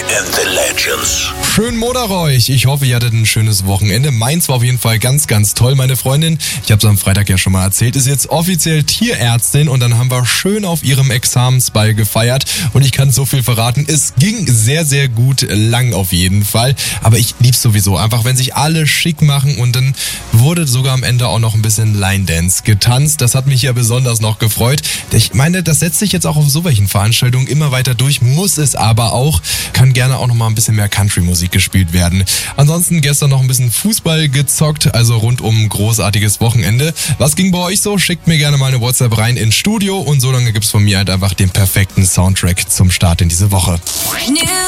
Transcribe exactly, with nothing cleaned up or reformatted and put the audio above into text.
and the Legends. Schönen Montag euch. Ich hoffe, ihr hattet ein schönes Wochenende. Meins war auf jeden Fall ganz, ganz toll. Meine Freundin, ich habe es am Freitag ja schon mal erzählt, ist jetzt offiziell Tierärztin und dann haben wir schön auf ihrem Examensball gefeiert. Und ich kann so viel verraten, es ging sehr, sehr gut lang auf jeden Fall. Aber ich lieb's sowieso, einfach wenn sich alle schick machen und dann wurde sogar am Ende auch noch ein bisschen Line Dance getanzt. Das hat mich ja besonders noch gefreut. Ich meine, das setzt sich jetzt auch auf so welchen Veranstaltungen immer weiter durch, muss es aber auch. Kann gerne auch noch mal ein bisschen mehr Country-Musik gespielt werden. Ansonsten gestern noch ein bisschen Fußball gezockt, also rundum großartiges Wochenende. Was ging bei euch so? Schickt mir gerne mal eine WhatsApp rein ins Studio und so lange gibt's von mir halt einfach den perfekten Soundtrack zum Start in diese Woche.